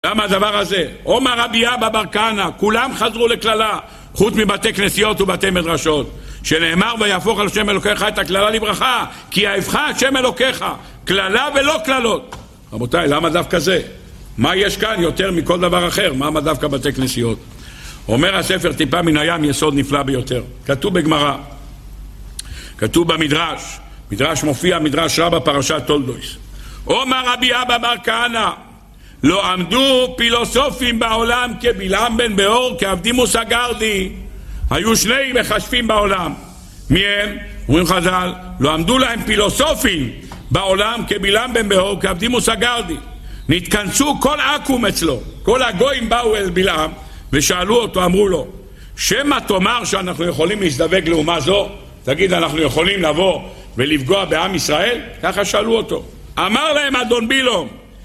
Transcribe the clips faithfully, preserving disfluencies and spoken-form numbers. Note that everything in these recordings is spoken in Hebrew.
למה הדבר הזה? אומר רבי אבא בר כהנא, כולם חזרו לכללה, חוץ מבתי כנסיות ובתי מדרשות, שנאמר ויהפוך על שם אלוקיך את הכללה לברכה, כי אהבך השם אלוקיך, כללה ולא כללות. רבותיי, למה דווקא זה? מה יש כאן יותר מכל דבר אחר? מה דווקא בתי כנסיות? אומר הספר טיפה מן הים יסוד נפלא ביותר. כתוב בגמרא, כתוב במדרש, מדרש מופיע, מדרש רבה פרשת תולדויס. אומר רבי אבא בר כהנא, לא עמדו פילוסופים בעולם כבלעם בן באור, כעבדימוס הגרדי. היו שני מחשבים בעולם. מי הם? אומרים חז"ל, לא עמדו להם פילוסופים בעולם כבלעם בן באור, כעבדימוס הגרדי. נתכנסו כל עקום אצלו, כל הגויים באו אל בלעם ושאלו אותו, אמרו לו, שמה תאמר שאנחנו יכולים להזדווג לאומה זו? תגיד, אנחנו יכולים לבוא ולפגוע בעם ישראל? ככה שאלו אותו. אמר להם אדון בילום,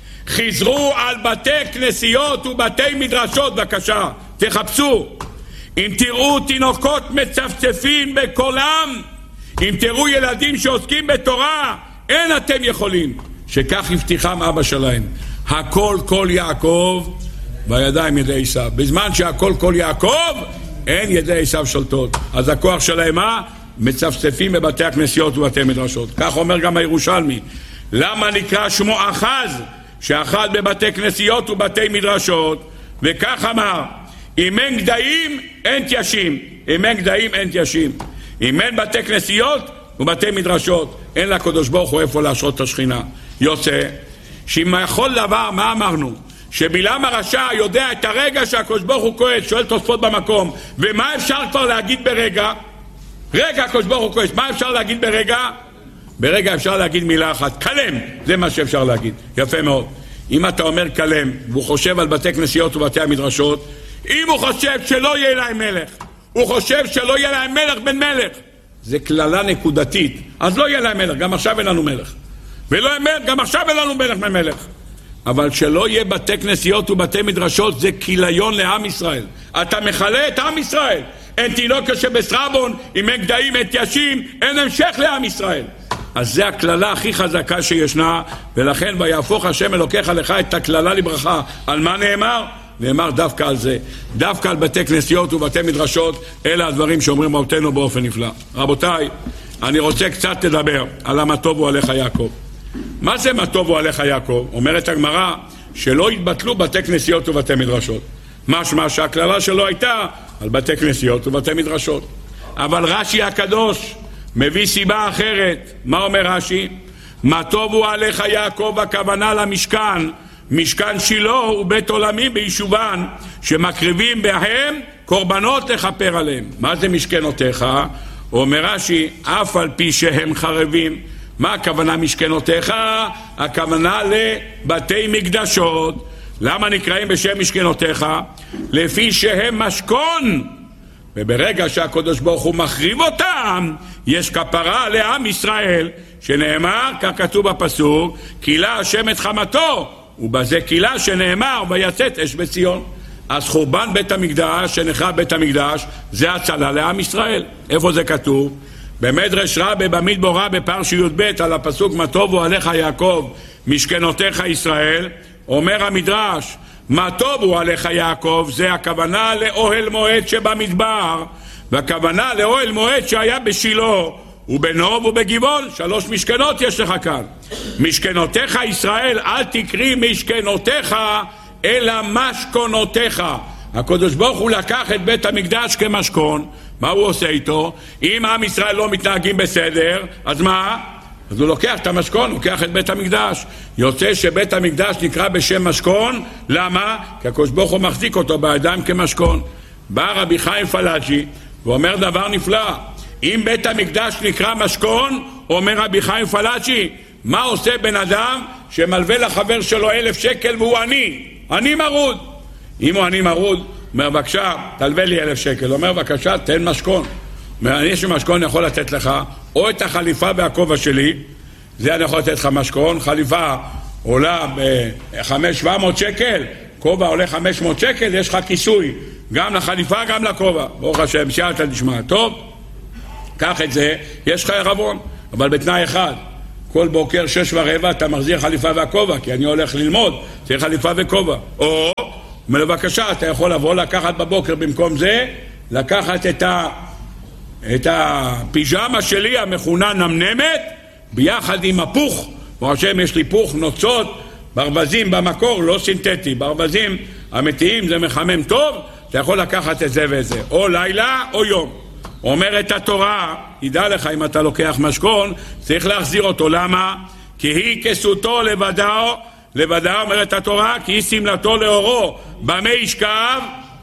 חזרו על בתי כנסיות ובתי מדרשות, בבקשה, תחפשו. אם תראו תינוקות מצפצפים בקולם, אם תראו ילדים שעוסקים בתורה, אין אתם יכולים. שכך הבטיחם אבא שלהם, הכל כל יעקב והידיים ידי עשיו. בזמן שהכל כל יעקב, אין ידי עשיו שולטות. אז הכוח שלהם מה? מצפצפים בבתי הכנסיות ובתי מדרשות. כך אומר גם הירושלמי. למה נקרא שמו אחז? שאחז בבתי כנסיות ובתי מדרשות, וכך אמר, אם אין גדיים אין תיישים, אם אין גדיים אין תיישים, אם אין בתי כנסיות ובתי מדרשות, אין לקדוש ברוך הוא איפה להשרות את השכינה. יוצא שאם יכול דבר, מה אמרנו? שבלעם הרשע יודע את הרגע שהקדוש ברוך הוא כועס, שואל תוספות במקום, ומה אפשר כבר להגיד ברגע? רגע הקדוש ברוך הוא כועס, מה אפשר להגיד ברגע? ברגע אפשר להגיד מילה אחת, כלם, זה מה שאפשר להגיד. יפה מאוד. אם אתה אומר כלם, והוא חושב על בתי כנסיות ובתי המדרשות, אם הוא חושב שלא יהיה להם מלך, הוא חושב שלא יהיה להם מלך בן מלך, זה כללה נקודתית, אז לא יהיה להם מלך, גם עכשיו אין לנו מלך. ולא יהיה מלך, גם עכשיו אין לנו מלך בן מלך. אבל שלא יהיה בתי כנסיות ובתי מדרשות, זה כיליון לעם ישראל. אתה מחלה את עם ישראל. אין תינוק שבסרבון, אם אין גדיים, אין תיישים, אין המשך לעם ישראל. אז זה הכללה הכי חזקה שישנה, ולכן ויהפוך השם אלוקיך לך את הכללה לברכה. על מה נאמר? נאמר דווקא על זה, דווקא על בתי כנסיות ובתי מדרשות. אלה הדברים שאומרים אותנו באופן נפלא. רבותיי, אני רוצה קצת לדבר על מה טובו עליך יעקב. מה זה מה טובו עליך יעקב? אומרת הגמרא שלא התבטלו בתי כנסיות ובתי מדרשות, משמע שהכללה שלו הייתה על בתי כנסיות ובתי מדרשות. אבל רש"י הקדוש מביא סיבה אחרת. מה אומר רש"י? מה טובו עליך יעקב, הכוונה למשכן, משכן שילה ובית עולמי ביישובן, שמקריבים בהם קורבנות לכפר עליהם. מה זה משכנותיך? אומר רש"י, אף על פי שהם חרבים. מה הכוונה משכנותיך? הכוונה לבתי מקדשות. למה נקראים בשם משכנותיך? לפי שהם משכון, וברגע שהקדוש ברוך הוא מחריב אותם, יש כפרה לעם ישראל, שנאמר, כך כתוב בפסוק, כילה השם את חמתו, ובזה כילה שנאמר, ויצאת אש בציון. אז חורבן בית המקדש, שנחרב בית המקדש, זה הצלה לעם ישראל. איפה זה כתוב? במדרש רבה במדבר רבה פרשי י"ב על הפסוק מה טובו עליך יעקב משכנותיך ישראל, אומר המדרש מה טובו עליך יעקב, זה הכוונה לאוהל מועד שבמדבר, והכוונה לאוהל מועד שהיה בשילה ובנוב ובגבעון. שלוש משכנות יש לך כאן. משכנותיך ישראל, אל תקרי משכנותיך אלא משכונותיך. הקדוש ברוך הוא לקח את בית המקדש כמשכון. מה הוא עושה איתו? אם עם ישראל לא מתנהגים בסדר, אז מה? אז הוא לוקח את המשכון, הוא לוקח את בית המקדש. יוצא שבית המקדש נקרא בשם משכון. למה? כי הקדוש ברוך הוא מחזיק אותו בידיים כמשכון. בא רבי חיים פלאג'י ואומר דבר נפלא. אם בית המקדש נקרא משכון, אומר רבי חיים פלאג'י, מה עושה בן אדם שמלווה לחבר שלו אלף שקל והוא עני? עני מרוד. אם הוא עני מרוד, אומר בבקשה תלווה לי אלף שקל, אומר בבקשה תן משכון. אומר אני שמשכון יכול לתת לך או את החליפה והכובע שלי, זה אני יכול לתת לך משכון. חליפה עולה ב-חמש שבע מאות שקל, כובע עולה חמש מאות שקל, יש לך כיסוי גם לחליפה גם לכובע, ברוך השם, שייעתא דשמיא. טוב, קח את זה, יש לך ערבון, אבל בתנאי אחד, כל בוקר שש ורבע אתה מחזיר חליפה והכובע, כי אני הולך ללמוד, צריך חליפה וכובע. או, בבקשה, אתה יכול לבוא לקחת בבוקר במקום זה, לקחת את, ה, את הפיג'מה שלי המכונה נמנמת, ביחד עם הפוך, ברוך השם יש לי פוך, נוצות, ברווזים במקור, לא סינתטי, ברווזים אמיתיים, זה מחמם טוב, אתה יכול לקחת את זה ואת זה, או לילה או יום. אומרת התורה, ידע לך אם אתה לוקח משכון, צריך להחזיר אותו. למה? כי היא כסותו לבדאו, לבדאו אומרת התורה, כי היא סמלתו לאורו, במה ישכב?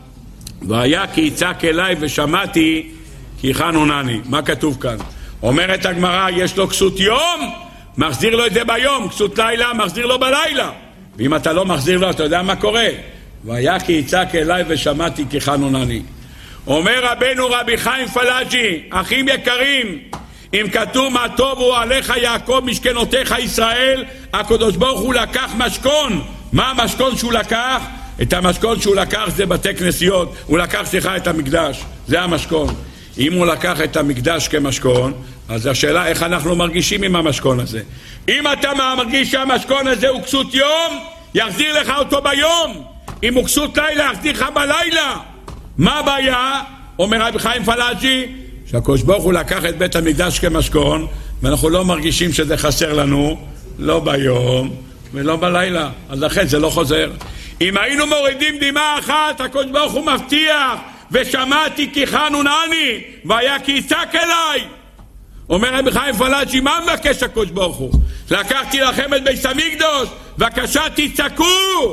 והיה כי יצעק אליי ושמעתי כי חנונני. מה כתוב כאן? אומרת הגמרא, יש לו כסות יום, מחזיר לו את זה ביום, כסות לילה, מחזיר לו בלילה. ואם אתה לא מחזיר לו, אתה יודע מה קורה? והיה כי יצעק אליי ושמעתי כי חנונני. אומר רבנו רבי חיים פלאג'י, אחים יקרים, אם כתוב מה טוב הוא עליך יעקב משכנותיך ישראל, הקדוש ברוך הוא לקח משכון. מה המשכון שהוא לקח? את המשכון שהוא לקח זה בתי כנסיות, הוא לקח סליחה את המקדש, זה המשכון. אם הוא לקח את המקדש כמשכון, אז השאלה איך אנחנו מרגישים עם המשכון הזה. אם אתה מרגיש שהמשכון הזה הוא כסות יום, יחזיר לך אותו ביום. אם הוא כסות לילה, יחזיר לך בלילה. מה הבעיה? אומר רבי חיים פלאג'י, שהקדוש ברוך הוא לקח את בית המקדש כמשכון, ואנחנו לא מרגישים שזה חסר לנו, לא ביום ולא בלילה, אז לכן זה לא חוזר. אם היינו מורידים דמעה אחת, הקדוש ברוך הוא מבטיח, ושמעתי כי חנונני, והיה כי יצעק אליי. אומר רבי חיים פלאג'י, מה מבקש הקדוש ברוך הוא? לקחתי לכם את בית המקדש, בבקשה תצעקו,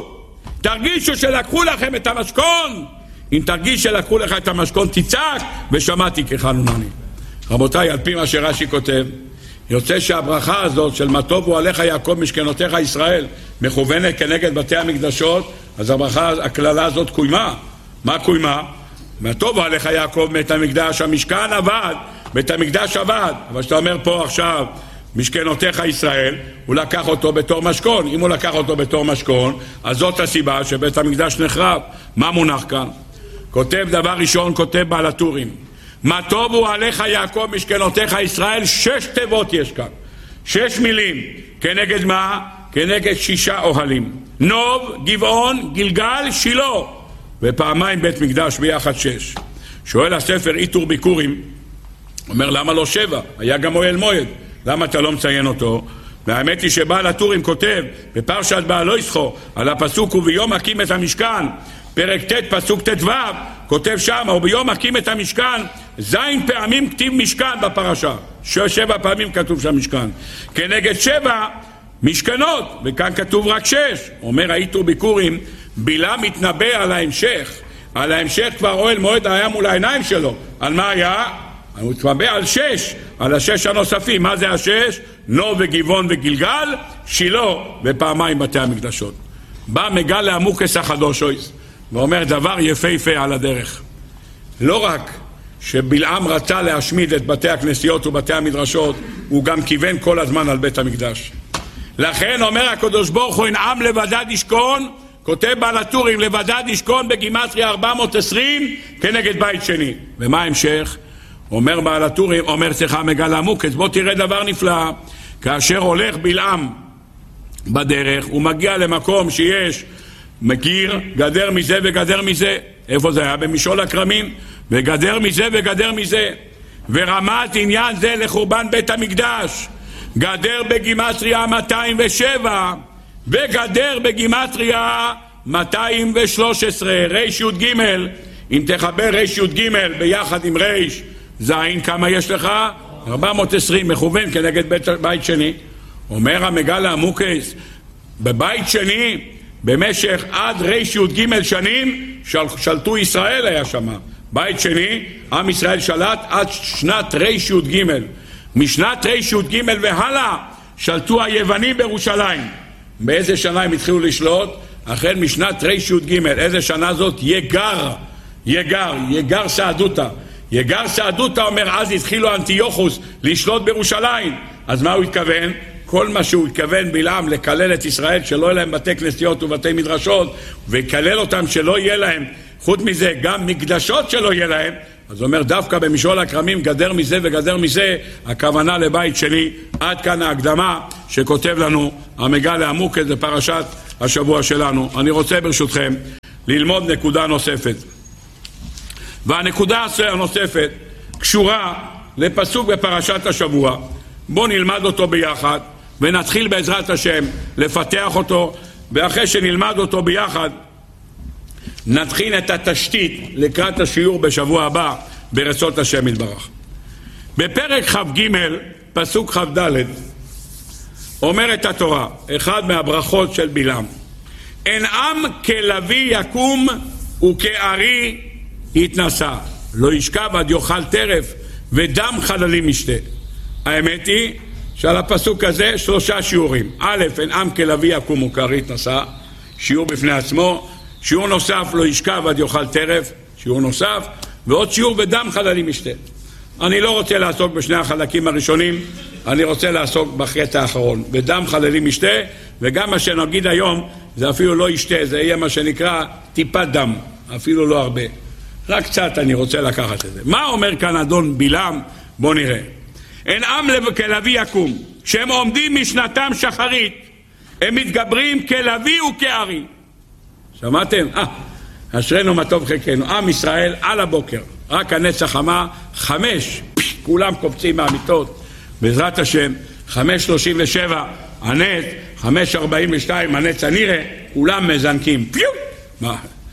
תרגישו שלקחו לכם את המשכון. אם תרגיש שלקחו לך את המשכון, תצעק, ושמעתי כי חנונני. רבותיי, על פי מה שרש"י כותב, יוצא שהברכה הזאת של מה טוב הוא עליך יעקב משכנותיך ישראל מכוונת כנגד בתי המקדשות, אז הברכה, הכללה הזאת קוימה. מה קוימה? מה טוב הוא עליך יעקב בית המקדש, המשכן עבד, בית המקדש עבד, אבל שאתה אומר פה עכשיו משכנותיך ישראל, הוא לקח אותו בתור משכון. אם הוא לקח אותו בתור משכון, אז זאת הסיבה שבית המקדש נחרב. מה מונח כאן? כותב דבר ראשון, כותב בעל הטורים, מה טוב הוא עליך יעקב משכנותיך ישראל, שש תיבות יש כאן, שש מילים. כנגד מה? כנגד שישה אוהלים, נוב, גבעון, גלגל, שילה, ופעמיים בית מקדש ביחד שש. שואל הספר איתור ביקורים, אומר למה לא שבע? היה גם אוהל מועד, למה אתה לא מציין אותו? והאמת היא שבעל הטורים כותב בפרשת בעלו ישחו על הפסוק וביום הקים את המשכן, פרק ט' פסוק ט' ו', כותב שם וביום הקים את המשכן, זין פעמים כתיב משכן בפרשה, שבע פעמים כתוב שם משכן, כנגד שבע משכנות, וכאן כתוב רק שש. אומר האיתור ביקורים, בילה מתנבא על ההמשך, על ההמשך כבר אוהל מועד היה מול העיניים שלו. על מה היה? הוא מתנבא על שש, על השש הנוספים. מה זה השש? נוב וגבעון וגלגל, שילה ופעמיים בתי המקדשות. בא מגלה עמוקס החדושויס ואומר דבר יפהפה על הדרך. לא רק שבלעם רצה להשמיד את בתי הכנסיות ובתי המדרשות, הוא גם כיוון כל הזמן על בית המקדש. לכן אומר הקדוש ברוך הוא, אין עם לבדד ישכון, כותב בעל הטורים, לבדד ישכון בגימטריה ארבע מאות ועשרים כנגד בית שני. ומה ההמשך? אומר בעל הטורים, אומר שיחה מגלה עמוקס, בוא תראה דבר נפלא. כאשר הולך בלעם בדרך, הוא מגיע למקום שיש מכיר, גדר מזה וגדר מזה. איפה זה היה? במשעול הכרמים. וגדר מזה וגדר מזה. ורמת עניין זה לחורבן בית המקדש. גדר בגימטריה מאתיים ושבע, וגדר בגימטריה מאתיים ושלוש עשרה, ריש י' ג'. אם תחבר ריש י' ג' ביחד עם ריש זין, כמה יש לך? ארבע מאות ועשרים, מכוון כנגד בית, בית שני. אומר המגלה עמוקס, בבית שני במשך עד ריש י' ג' שנים של, שלטו ישראל היה שמה. בית שני, עם ישראל שלט עד שנת ריש י' ג'. משנת ריש י' ג' והלאה שלטו היוונים בירושלים. באיזה שנה הם התחילו לשלוט? החל משנת ריש י' ג'. איזה שנה זאת? יגר, יגר, יגר סעדותה. יגר סעדותה אומר אז התחילו אנטיוכוס לשלוט בירושלים. אז מה הוא התכוון? כל מה שהוא התכוון בלעם לקלל את ישראל שלא יהיה להם בתי כנסיות ובתי מדרשות, ויקלל אותם שלא יהיה להם, חוץ מזה גם מקדשות שלא יהיה להם, אז הוא אומר, דווקא במשעול הכרמים גדר מזה וגדר מזה, הכוונה לבית שלי. עד כאן ההקדמה שכותב לנו המגלה עמוקת בפרשת השבוע שלנו. אני רוצה ברשותכם ללמוד נקודה נוספת. והנקודה הנוספת קשורה לפסוק בפרשת השבוע. בואו נלמד אותו ביחד ונתחיל בעזרת השם לפתח אותו, ואחרי שנלמד אותו ביחד נתחיל את התשתית לקראת השיעור בשבוע הבא ברצות השם יתברך. בפרק כ"ג פסוק כ"ד אומרת התורה, אחד מהברכות של בלעם, אין עם כלוי יקום וכארי יתנשא, לא ישכב עד יאכל טרף ודם חללים ישתה. האמת היא שעל הפסוק הזה שלושה שיעורים. א', אין עם כלוי יקום וכארי יתנשא, שיעור בפני עצמו. שיעור נוסף, לא ישכב עד יאכל טרף, שיעור נוסף, ועוד שיעור ודם חללים ישתה. אני לא רוצה לעסוק בשני החלקים הראשונים, אני רוצה לעסוק בחטא האחרון, ודם חללים ישתה, וגם מה שנגיד היום זה אפילו לא ישתה, זה יהיה מה שנקרא טיפת דם, אפילו לא הרבה, רק קצת אני רוצה לקחת את זה. מה אומר כאן אדון בלעם? בוא נראה. אין עם כלוי יקום, שהם עומדים משנתם שחרית, הם מתגברים כלוי וכארי. שמעתם? אה, אשרנו מה טוב חלקנו. עם ישראל על הבוקר, רק הנץ החמה, חמש, פש, כולם קופצים מהמיטות, בעזרת השם, חמש שלושים ושבע, הנץ, חמש ארבעים ושתיים, הנץ הנראה, כולם מזנקים, פיו! מה?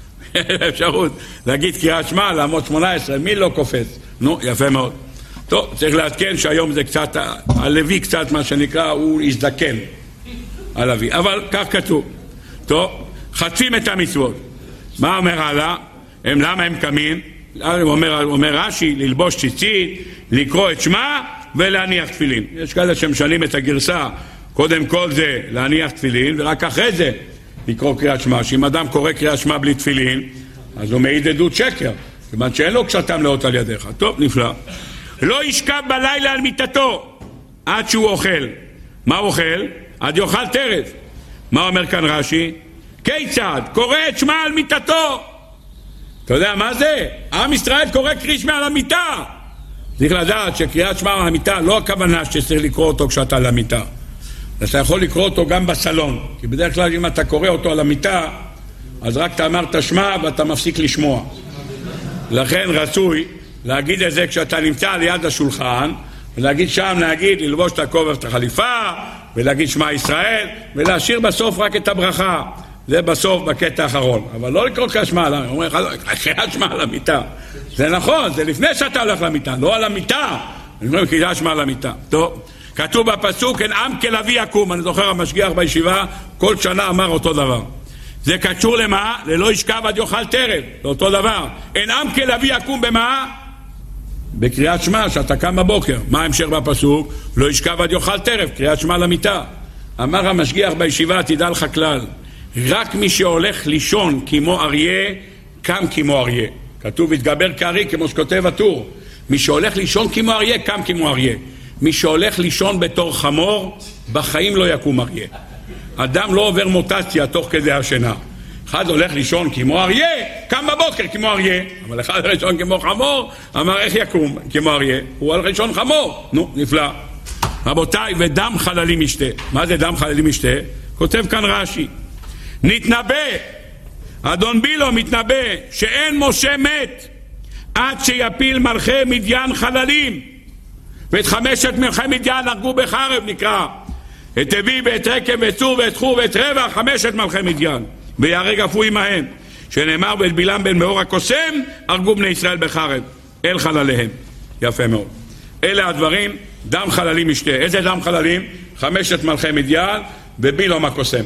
אפשרות להגיד קריאת שמע, לעמוד שמונה עשרה, מי לא קופץ? נו, יפה מאוד. טוב, צריך להתקן שהיום זה קצת, הלוי קצת מה שנקרא, הוא יזדקן, הלוי, אבל כך כתוב. טוב, חצים את המצוות. מה אומר הלאה? הם למה הם קמים? אומר, אומר רש"י, ללבוש ציצית, לקרוא את שמה ולהניח תפילין. יש כאלה שמשנים את הגרסה, קודם כל זה להניח תפילין ורק אחרי זה לקרוא קריאת שמה. שאם אדם קורא קריאת שמה בלי תפילין, אז הוא מעיד עדות שקר, כיוון שאין לו קשתם לאות על ידיך. טוב, נפלא. לא ישכב בלילה על מיטתו עד שהוא אוכל. מה הוא אוכל? עד יאכל טרף. מה אומר כאן רש"י? כיצד? קורא את שמה על מיטתו. אתה יודע מה זה? עם ישראל קורא קריאת שמע על המיטה. צריך לדעת שקריאת שמע על המיטה לא הכוונה שצריך לקרוא אותו כשאתה על המיטה. אתה יכול לקרוא אותו גם בסלון, כי בדרך כלל אם אתה קורא אותו על המיטה אז רק אתה אמרת שמע ואתה מפסיק לשמוע. לכן רצוי להגיד את זה כשאתה נמצא על יד השולחן, ולהגיד שם, להגיד, ללבוש את הכובע ואת החליפה, ולהגיד שמע ישראל, ולהשאיר בסוף רק את הברכה. זה בסוף בקטע האחרון. אבל לא לקרוא קריאת שמע, הוא אומר לך, קריאת שמע על המיטה. זה נכון, זה לפני שאתה הולך למיטה, לא על המיטה. אני אומר קריאת שמע על המיטה. טוב, כתוב בפסוק, אין עם כלוי יקום. אני זוכר המשגיח בישיבה, כל שנה אמר אותו דבר. זה קשור למה? ללא ישכב עד יאכל טרף. זה אותו דבר. אין עם כלוי יקום במה? בקריאת שמע, שאתה קם בבוקר. מה ההמשך בפסוק? לא ישכב עד יאכל טרף, קריאת שמע למיטה. אמר המשגיח בישיבה, תדע לך כלל, רק מי שהולך לישון כמו אריה, קם כמו אריה. כתוב, התגבר כארי, כמו שכותב הטור. מי שהולך לישון כמו אריה, קם כמו אריה. מי שהולך לישון בתור חמור, בחיים לא יקום אריה. אדם לא עובר מוטציה תוך כדי השינה. אחד הולך לישון כמו אריה, קם בבוקר כמו אריה. אבל אחד הולך לישון כמו חמור, אמר איך יקום כמו אריה? הוא הולך לישון חמור. נו, נפלא. רבותיי, ודם חללים ישתה. מה זה דם חללים ישתה? כותב כאן רש"י. נתנבא, אדון בילו מתנבא, שאין משה מת עד שיפיל מלכי מדיין חללים, ואת חמשת מלכי מדיין הרגו בחרב, נקרא את אבי ואת רקב ואת צור ואת חור ואת רבע, חמשת מלכי מדיין, ויהרג אף הוא עמהם, שנאמר ואת בלעם בן מאור הקוסם הרגו בני ישראל בחרב אל חלליהם. יפה מאוד. אלה הדברים, דם חללים ישתה. איזה דם חללים? חמשת מלכי מדיין ובלעם הקוסם.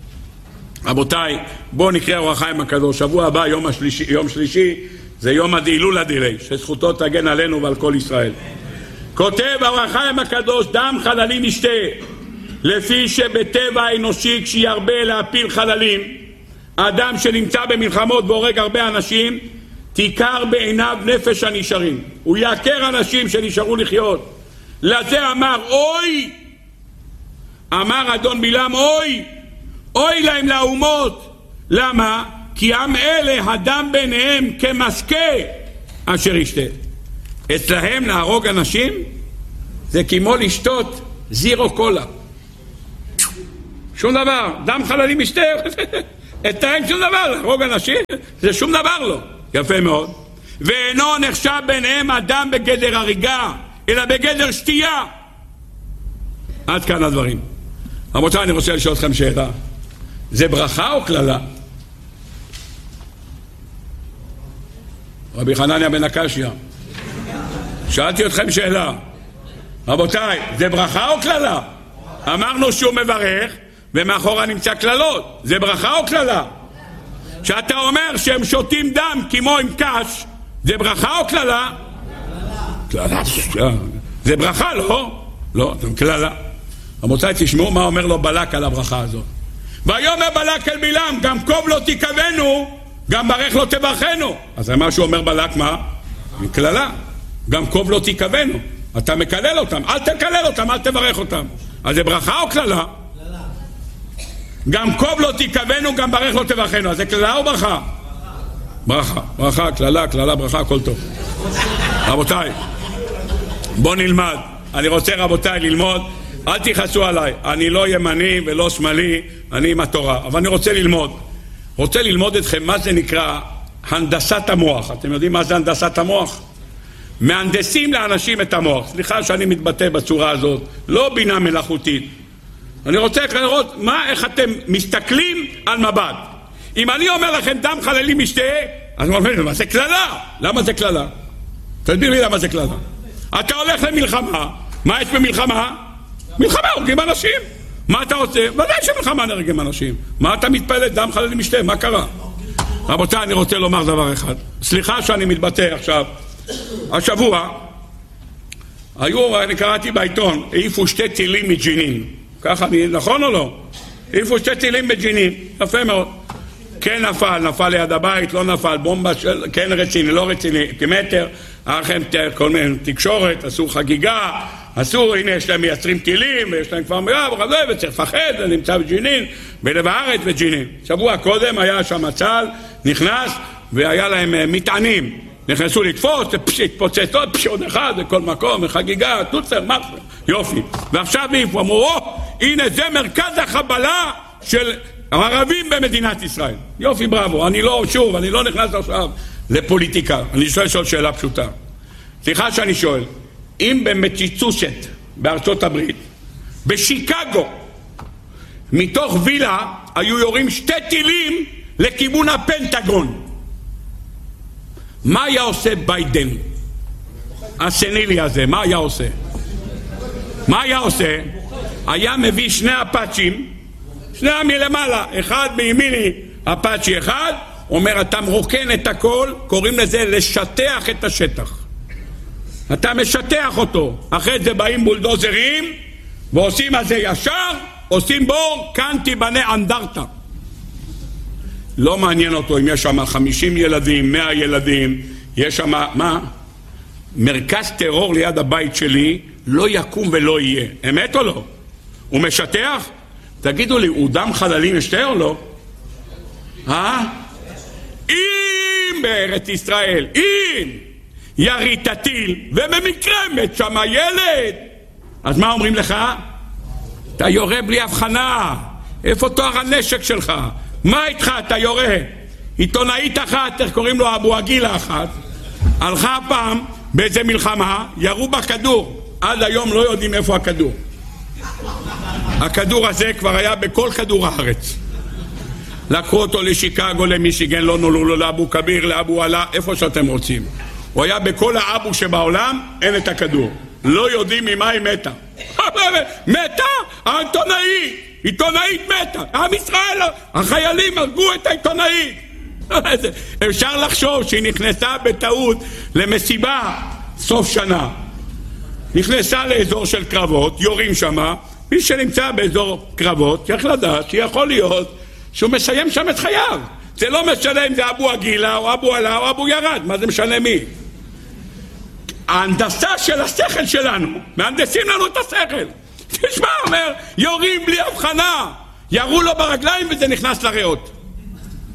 רבותיי, בואו נקרא אור החיים הקדוש. שבוע הבא, יום, השלישי, יום שלישי, זה יום הדילול הדילי, שזכותו תגן עלינו ועל כל ישראל. כותב אור החיים הקדוש, דם חללים ישתה, לפי שבטבע האנושי כשירבה להפיל חללים, האדם שנמצא במלחמות והורג הרבה אנשים, תיקר בעיניו נפש הנשארים. הוא יעקר אנשים שנשארו לחיות. לזה אמר, אוי! אמר אדון בלעם, אוי! אוי להם לאומות. למה? כי עם אלה הדם ביניהם כמשקה אשר ישתה. אצלהם להרוג אנשים זה כמו לשתות זירו קולה. שום דבר, דם חללים משתה. אצלהם שום דבר, להרוג אנשים זה שום דבר לא. יפה מאוד. ואינו נחשב ביניהם אדם בגדר הריגה, אלא בגדר שתייה. עד כאן הדברים. רבותיי, אני רוצה לשאול אתכם שאלה. זה ברכה או כללה? רבי חנניה בן הקשיא, שאלתי אתכם שאלה. רבותיי, זה ברכה או כללה? אמרנו שהוא מברך ומאחורה נמצא כללות. זה ברכה או כללה? שאתה אומר שהם שותים דם כמו עם קש, זה ברכה או כללה? כללה. זה ברכה, לא? לא, זה כללה. רבותיי, תשמעו מה אומר לו בלק על הברכה הזאת. ויאמר בלק אל בלעם, גם קוב לא תיכוונו, גם ברך לא תברכנו. אז מה שהוא אומר בלק, מה? כללה. גם קוב לא תיכוונו. אתה מקלל אותם, אל תקלל אותם, אל תברך אותם. אז זה ברכה או כללה? כללה. גם קוב לא תיכוונו, גם ברך לא תברכנו. אז זה כללה או ברכה? ברכה. ברכה, כללה, כללה, ברכה, הכל טוב. רבותיי, בוא נלמד. אני רוצה, רבותיי, ללמוד. אל תיחסו עליי, אני לא ימני ולא שמאלי, אני עם התורה, אבל אני רוצה ללמוד. רוצה ללמוד אתכם מה זה נקרא הנדסת המוח. אתם יודעים מה זה הנדסת המוח? מהנדסים לאנשים את המוח. סליחה שאני מתבטא בצורה הזאת, לא בינה מלאכותית. אני רוצה לראות מה, איך אתם מסתכלים על מבט. אם אני אומר לכם דם חללים משתה, אז אני אומר, מה זה כללה? למה זה כללה? תסביר לי למה זה כללה. אתה הולך למלחמה, מה יש במלחמה? מלחמה, הורגים אנשים. מה אתה רוצה? ודאי שמלחמה נהרגים אנשים. מה אתה מתפלט? דם חללים משתה, מה קרה? רבותיי, אני רוצה לומר דבר אחד. סליחה שאני מתבטא עכשיו. השבוע היו, אני קראתי בעיתון, העיפו שתי טילים מג'נין. ככה, נכון או לא? העיפו שתי טילים בג'נין. יפה מאוד. כן נפל, נפל ליד הבית, לא נפל, בומבה של, כן רציני, לא רציני, כמטר, אחרי כל מיני תקשורת, עשו חגיגה, עשו, הנה יש להם מייצרים טילים, ויש להם כבר מראה, וכזה, וצריך לפחד, זה נמצא בג'נין, בלב הארץ בג'נין. שבוע קודם היה שם צה"ל, נכנס, והיה להם מטענים, נכנסו לתפוס, התפוצץ עוד פשוט אחד, בכל מקום, חגיגה, טוצר, מפר, יופי. ועכשיו איפה, אמרו, או, הנה זה מרכז החבלה של ערבים במדינת ישראל. יופי, בראבו. אני לא, שוב, אני לא נכנס עכשיו לפוליטיקה. אני שואל שואל שאלה פשוטה. סליחה שאני שואל, אם במציצושת בארצות הברית, בשיקגו, מתוך וילה, היו יורים שתי טילים לכיוון הפנטגון, מה היה עושה ביידן? הסנילי הזה, מה היה עושה? מה היה עושה? היה מביא שני אפאצ'ים, שני מלמעלה, אחד מימיני, אפאצ'י אחד, אומר אתה מרוקן את הכל, קוראים לזה לשטח את השטח. אתה משטח אותו, אחרי זה באים בולדוזרים ועושים על זה ישר, עושים בו, כאן תיבנה אנדרטה. לא מעניין אותו אם יש שם חמישים ילדים, מאה ילדים, יש שם, מה? מרכז טרור ליד הבית שלי לא יקום ולא יהיה. אמת או לא? הוא משטח? תגידו לי, הוא דם חללים משתה או לא? אה? אם בארץ ישראל, אם ירית הטיל ובמקרה מת שם ילד, אז מה אומרים לך? אתה יורה בלי הבחנה. איפה תואר הנשק שלך? מה איתך? אתה יורה. עיתונאית אחת, איך קוראים לו, אבו עגילה אחת, הלכה פעם באיזה מלחמה, ירו בכדור, עד היום לא יודעים איפה הכדור. הכדור הזה כבר היה בכל כדור הארץ. לקחו אותו לשיקגו, למישיגן, לא נולו לו לאבו כביר, לאבו עלה, איפה שאתם רוצים. הוא היה בכל האבו שבעולם, אין את הכדור. לא יודעים ממה היא מתה. מתה? העיתונאית. עיתונאית מתה. עם ישראל, החיילים הרגו את העיתונאית. אפשר לחשוב שהיא נכנסה בטעות למסיבה סוף שנה. נכנסה לאזור של קרבות, יורים שמה, מי שנמצא באזור קרבות צריך לדעת שיכול להיות שהוא מסיים שם את חייו. זה לא משנה אם זה אבו עגילה או אבו עלה או אבו ירד, מה זה משנה מי? ההנדסה של השכל שלנו, מהנדסים לנו את השכל. תשמע, אומר, יורים בלי הבחנה, ירו לו ברגליים וזה נכנס לריאות.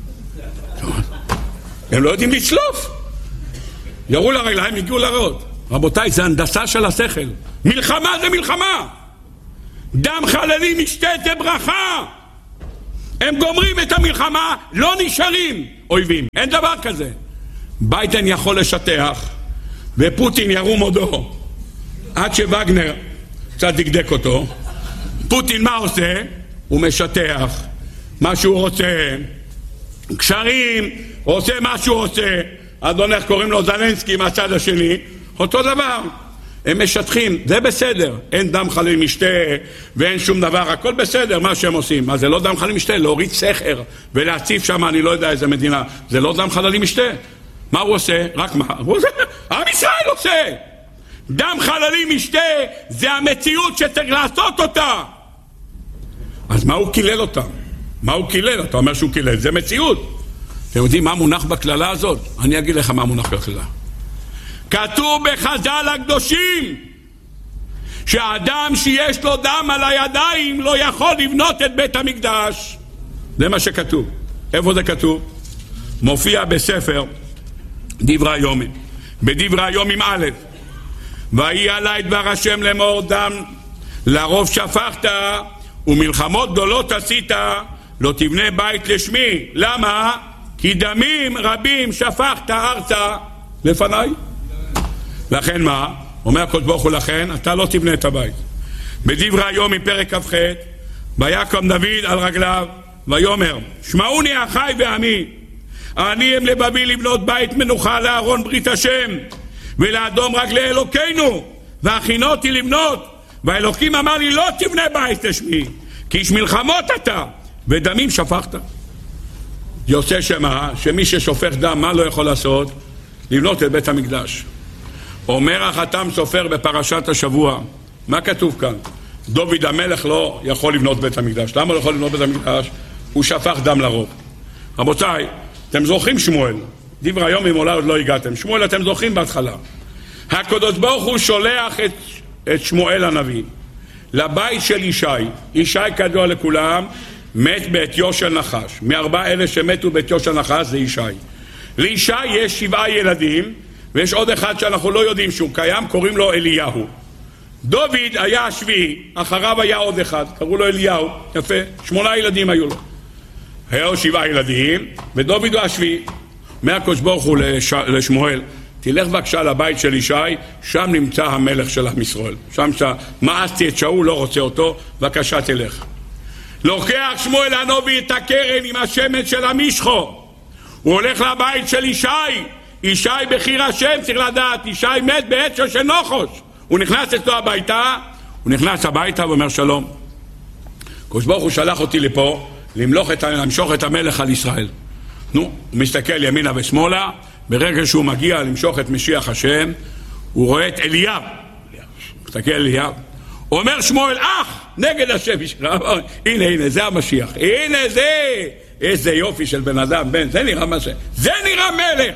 הם לא יודעים לצלוף. ירו לרגליים, הגיעו לריאות. רבותיי, זה הנדסה של השכל. מלחמה זה מלחמה. דם חללים משתה זה ברכה. הם גומרים את המלחמה, לא נשארים אויבים. אין דבר כזה. ביידן יכול לשטח, ופוטין ירום הודו. עד שווגנר קצת דקדק אותו. פוטין מה עושה? הוא משטח מה שהוא רוצה. קשרים, הוא עושה מה שהוא עושה. אדון איך קוראים לו זלנסקי מהצד השני. אותו דבר. הם משטחים, זה בסדר. אין דם חליל משתה ואין שום דבר, הכל בסדר מה שהם עושים. מה זה לא דם חליל משתה? להוריד סכר ולהציף שם אני לא יודע איזה מדינה. זה לא דם חליל משתה. מה הוא עושה? רק מה? הוא עושה. עם ישראל עושה. דם חללים משתה זה המציאות שצריך לעשות אותה. אז מה הוא קילל אותה? מה הוא קילל? אתה אומר שהוא קילל, זה מציאות. אתם יודעים מה מונח בכללה הזאת? אני אגיד לך מה מונח בכללה. כתוב בחז"ל הקדושים שהאדם שיש לו דם על הידיים לא יכול לבנות את בית המקדש. זה מה שכתוב. איפה זה כתוב? מופיע בספר דברי היומים, בדברי היומים א', ויהי עלי דבר השם לאמור דם לרוב שפכת ומלחמות גדולות עשית, לא תבנה בית לשמי. למה? כי דמים רבים שפכת ארצה לפניי. לכן מה? אומר הקדוש ברוך הוא לכן אתה לא תבנה את הבית. בדברי היומים פרק כ"ח, ויקום דוד על רגליו ויאמר שמעוני אחי ועמי, אני הם לבבי לבנות בית מנוחה לארון ברית השם ולאדום רגלי אלוקינו, והכינותי לבנות. והאלוקים אמר לי לא תבנה בית לשמי כי איש מלחמות אתה ודמים שפכת. יוצא שמה שמי ששופך דם מה לא יכול לעשות? לבנות את בית המקדש. אומר החתם סופר בפרשת השבוע, מה כתוב כאן? דוד המלך לא יכול לבנות בית המקדש. למה לא יכול לבנות בית המקדש? הוא שפך דם לרוב. רבותיי, אתם זוכרים שמואל? דברי היומים אולי עוד לא הגעתם. שמואל אתם זוכרים בהתחלה. הקדוש ברוך הוא שולח את, את שמואל הנביא לבית של ישי. ישי כדוע לכולם מת בעטיו של נחש. מארבע אלה שמתו בעטיו של נחש זה ישי. לישי יש שבעה ילדים ויש עוד אחד שאנחנו לא יודעים שהוא קיים, קוראים לו אליהו. דוד היה השביעי, אחריו היה עוד אחד, קראו לו אליהו. יפה, שמונה ילדים היו לו. היו שבעה ילדים ודוד הוא השביעי. מהקדוש ברוך הוא לש... לשמואל, תלך בבקשה לבית של ישי, שם נמצא המלך של עם ישראל. שם מאסתי את שאול, לא רוצה אותו, בבקשה תלך. לוקח שמואל הנביא את הקרן עם השמן של המשחו, הוא הולך לבית של ישי. ישי בחיר השם, צריך לדעת, ישי מת בעצו של נחש. הוא נכנס אצלו הביתה, הוא נכנס הביתה ואומר שלום, הקדוש ברוך הוא שלח אותי לפה למלוך את, למשוך את המלך על ישראל. נו, הוא מסתכל ימינה ושמאלה, ברגע שהוא מגיע למשוך את משיח השם, הוא רואה את אליהו. מסתכל אליהו. הוא אומר שמואל, אח, נגד השם. הנה, הנה, זה המשיח. הנה זה, איזה יופי של בן אדם, בן, זה נראה מה ש... זה נראה מלך.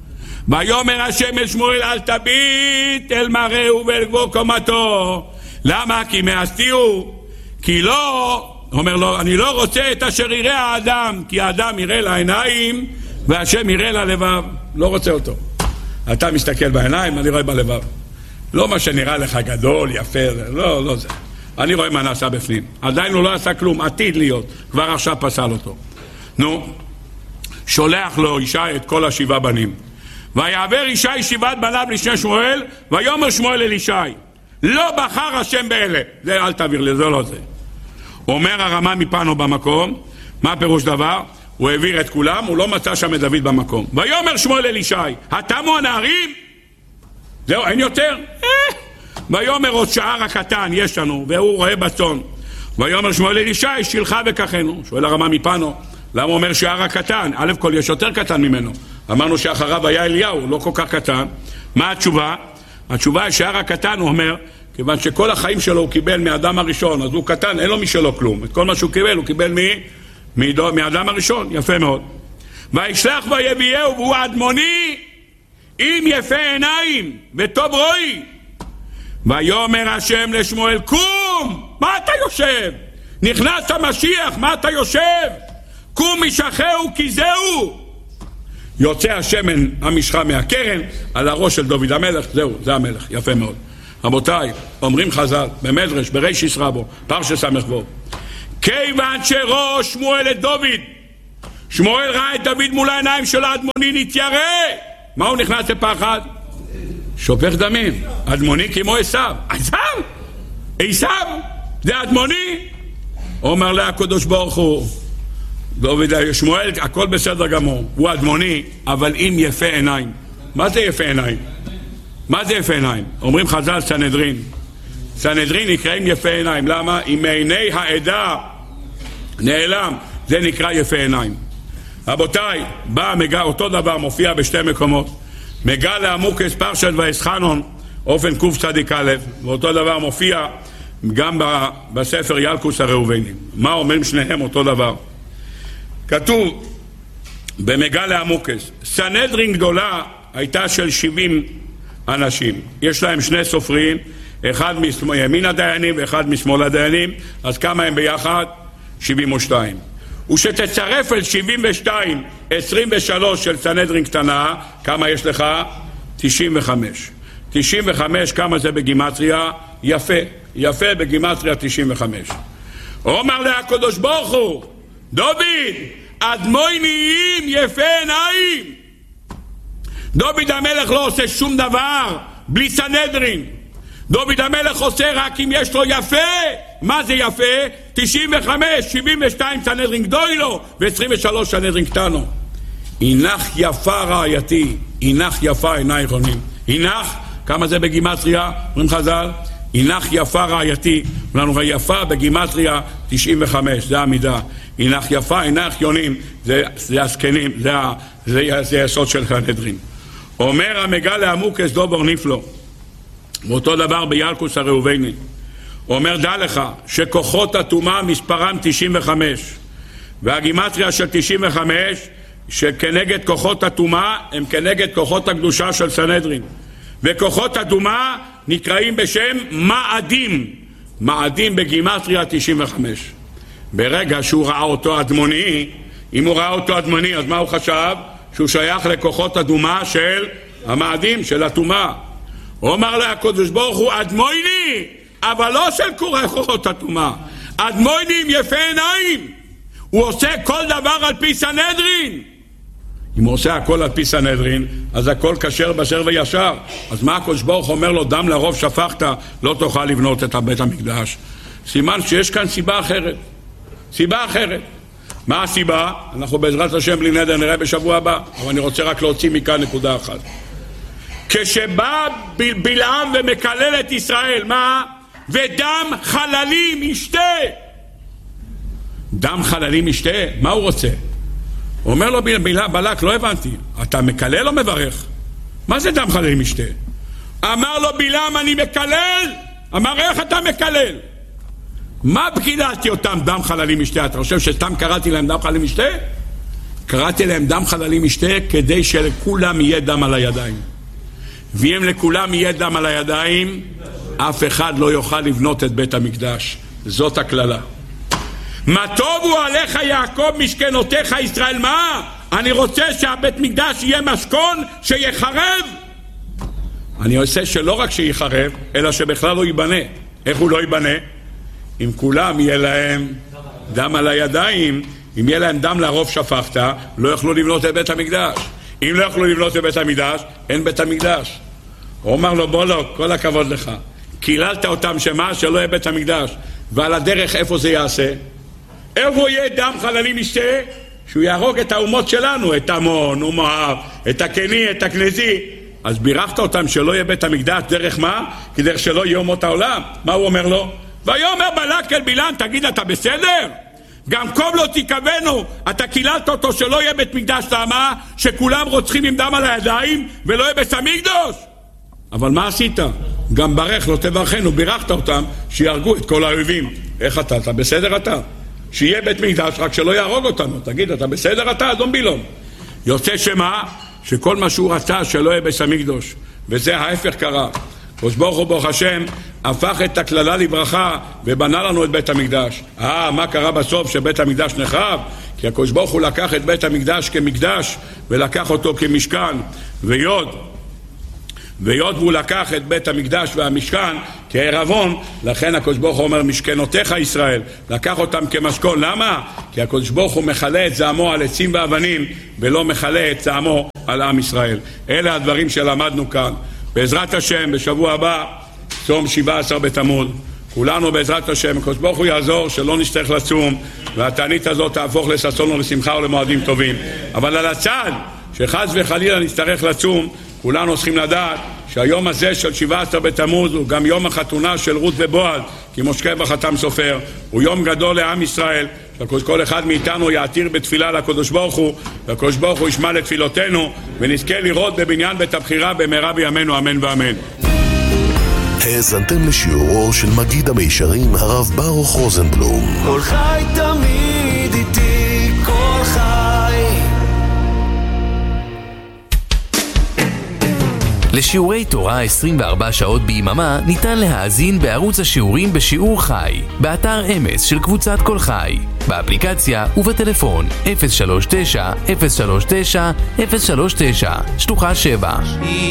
ויאמר השם אל שמואל, אל תביט אל מראהו ואל גבוה קומתו. למה? כי מאסתיהו. כי לא... אומר לו, אני לא רוצה את אשר יראה האדם, כי האדם יראה לעיניים והשם יראה ללבב. לא רוצה אותו. אתה מסתכל בעיניים, אני רואה בלבב. לא מה שנראה לך גדול, יפה, לא, לא זה. אני רואה מה נעשה בפנים. עדיין הוא לא עשה כלום, עתיד להיות. כבר עכשיו פסל אותו. נו, שולח לו ישי את כל השבעה בנים. ויעבר ישי שבעת בניו לשני שמואל, ויאמר שמואל אל ישי, לא בחר השם באלה. זה אל תעביר לי, זה לא זה. אומר הרמה מפנו במקום, מה פירוש דבר? הוא העביר את כולם, הוא לא מצא שם את דוד במקום. ויאמר שמואל אל ישי, התמו הנערים? זהו, אין יותר? אה. ויאמר עוד שער הקטן, יש לנו, והוא רואה בצאן. ויאמר שמואל אל ישי, שילחה וכחנו. שואל הרמה מפנו, למה הוא אומר שער הקטן? א' כל יש יותר קטן ממנו. אמרנו שאחריו היה אליהו, לא כל כך קטן. מה התשובה? התשובה היא שער הקטן, הוא אומר, כיוון שכל החיים שלו הוא קיבל מאדם הראשון, אז הוא קטן, אין לו משלו כלום. את כל מה שהוא קיבל, הוא קיבל מ... מאדם הראשון. יפה מאוד. וישלח ויביאהו, והוא אדמוני עם יפה עיניים וטוב רואי. ויאמר השם לשמואל, קום, מה אתה יושב? נכנס המשיח, מה אתה יושב? קום משחהו כי זהו. יוצא השמן המשחה מהקרן על הראש של דוד המלך. זהו, זה המלך, יפה מאוד. רבותיי, אומרים חז"ל במדרש ברישיס רבו פרשת ס"ו, כיוון שראש שמואל את דוד, שמואל ראה את דוד מול העיניים של האדמוני, נתיירא. מה הוא נכנס לפחד? שופך דמים. אדמוני כמו עשיו. עשיו? עשיו? זה אדמוני? אומר לה הקדוש ברוך הוא, דוד, שמואל, הכל בסדר גמור, הוא אדמוני, אבל אם יפה עיניים. מה זה יפה עיניים? מה זה יפה עיניים? אומרים חז"ל סנהדרין. סנהדרין נקראים יפה עיניים. למה? אם מעיני העדה נעלם, זה נקרא יפה עיניים. רבותיי, בא מגע, אותו דבר מופיע בשתי מקומות. מגע לעמוקס פרשת ואסחנון, אופן קוף צדיק א', ואותו דבר מופיע גם בספר ילקוס הראובנים. מה אומרים שניהם אותו דבר? כתוב במגע לעמוקס, סנהדרין גדולה הייתה של שבעים אנשים. יש להם שני סופרים, אחד מימין הדיינים ואחד משמאל הדיינים, אז כמה הם ביחד? שבעים ושתיים. ושתצרף אל שבעים ושתיים, עשרים ושלוש של סנהדרין קטנה, כמה יש לך? תשעים וחמש. תשעים וחמש, כמה זה בגימטריה? יפה, יפה בגימטריה תשעים וחמש. אומר לה הקדוש ברוך הוא, דוד, אדמו"י נהיים יפה עיניים. דוד המלך לא עושה שום דבר בלי סנהדרין. דוד המלך עושה רק אם יש לו יפה. מה זה יפה? תשעים וחמש, שבעים ושתיים סנהדרין גדולו ו-עשרים ושלוש סנהדרין קטנו. אינך יפה רעייתי, אינך יפה עיני חונים. אינך, כמה זה בגימטריה? אומרים חז"ל, אינך יפה רעייתי. לנו יפה בגימטריה תשעים וחמש, זה המידה. אינך יפה, אינך יונים, זה, זה הסקנים, זה, זה, זה היסוד של סנהדרין. אומר המגע לעמוקס דובר נפלו, ואותו דבר בילקוס הראובני. אומר דע לך שכוחות הטומאה מספרם תשעים וחמש, והגימטריה של תשעים וחמש שכנגד כוחות הטומאה הם כנגד כוחות הקדושה של סנהדרין, וכוחות הטומאה נקראים בשם מאדים. מאדים בגימטריה תשעים וחמש. ברגע שהוא ראה אותו אדמוני, אם הוא ראה אותו אדמוני, אז מה הוא חשב? שהוא שייך לכוחות הטומאה של המאדים, של הטומאה. הוא אמר לה הקדוש ברוך הוא, אדמוני, אבל לא של כוחות הטומאה, אדמוני עם יפה עיניים. הוא עושה כל דבר על פי סנהדרין. אם הוא עושה הכל על פי סנהדרין, אז הכל כשר בשר וישר. אז מה הקדוש ברוך אומר לו, דם לרוב שפכת, לא תוכל לבנות את בית המקדש. סימן שיש כאן סיבה אחרת. סיבה אחרת. מה הסיבה? אנחנו בעזרת השם בלי נדר נראה בשבוע הבא, אבל אני רוצה רק להוציא מכאן נקודה אחת. כשבא ב- בלעם ומקלל את ישראל, מה? ודם חללים ישתה. דם חללים ישתה? מה הוא רוצה? הוא אומר לו בלעם, בלק, לא הבנתי, אתה מקלל או מברך? מה זה דם חללים ישתה? אמר לו בלעם, אני מקלל. אמר, איך אתה מקלל? מה קיללתי אותם דם חללים משתה? אתה חושב שסתם קראתי להם דם חללים משתה? קראתי להם דם חללים משתה כדי שלכולם יהיה דם על הידיים. ואם לכולם יהיה דם על הידיים, אף אחד לא יוכל לבנות את בית המקדש. זאת הכללה. מה טובו עליך יעקב משכנותיך ישראל. מה? אני רוצה שהבית מקדש יהיה משכון שיחרב. אני עושה שלא רק שיחרב, אלא שבכלל לא ייבנה. איך הוא לא ייבנה? אם כולם יהיה להם דם על הידיים, אם יהיה להם דם לרוב שפכת, לא יוכלו לבנות את בית המקדש. אם לא יוכלו לבנות את בית המקדש, אין בית המקדש. הוא אומר לו, בוא לא, כל הכבוד לך. קיללת אותם שמה? שלא יהיה בית המקדש. ועל הדרך איפה זה יעשה? איפה יהיה דם חללים ישתה? שהוא יהרוג את האומות שלנו, את עמון, ומואב, את הקני, את הכנזי. אז בירכת אותם שלא יהיה בית המקדש, דרך מה? כדרך שלא יהיה אומות העולם. מה הוא אומר לו? ויאמר בלק אל בלעם, תגיד, אתה בסדר? גם קום לא תיכוונו, אתה קיללת אותו שלא יהיה בית מקדש. למה? שכולם רוצחים עם דם על הידיים ולא יהיה בית המקדש. אבל מה עשית? גם ברך לא תברכנו, בירכת אותם שיהרגו את כל האויבים. איך אתה? אתה בסדר אתה? שיהיה בית מקדש רק שלא יהרוג אותנו. תגיד, אתה בסדר אתה? אדון בילום. יוצא שמה? שכל מה שהוא רצה שלא יהיה בית המקדש, וזה ההפך קרה. קדוש ברוך הוא ברוך השם הפך את הכללה לברכה ובנה לנו את בית המקדש. אה, מה קרה בסוף שבית המקדש נחרב? כי הקדוש ברוך הוא לקח את בית המקדש כמקדש ולקח אותו כמשכן, ויוד ויוד הוא לקח את בית המקדש והמשכן כערבון, לכן הקדוש ברוך הוא אומר משכנותיך ישראל, לקח אותם כמשכון. למה? כי הקדוש ברוך הוא מחלה את זעמו על עצים ואבנים ולא מחלה את זעמו על עם ישראל. אלה הדברים שלמדנו כאן. בעזרת השם בשבוע הבא צום שבעה עשר בתמוז, כולנו בעזרת השם הקדוש ברוך הוא יעזור שלא נצטרך לצום והתענית הזאת תהפוך לששון ולשמחה ולמועדים טובים. אבל על הצד שחס וחלילה נצטרך לצום, כולנו צריכים לדעת שהיום הזה של שבעה עשר בתמוז הוא גם יום החתונה של רות ובועז, כי משה בחתם סופר, הוא יום גדול לעם ישראל, שכל אחד מאיתנו יעתיר בתפילה לקדוש ברוך הוא, והקדוש ברוך הוא ישמע לתפילותינו ונזכה לראות בבניין בית הבחירה במהרה בימינו אמן ואמן. האזנתם לשיעורו של מגיד המישרים הרב ברוך רוזנבלום. כל חי תמיד איתי, כל חי. לשיעורי תורה עשרים וארבע שעות ביממה ניתן להאזין בערוץ השיעורים בשיעור חי, באתר אמס של קבוצת כל חי, באפליקציה ובטלפון אפס שלוש תשע אפס שלוש תשע אפס שלוש תשע שלוחה שבע.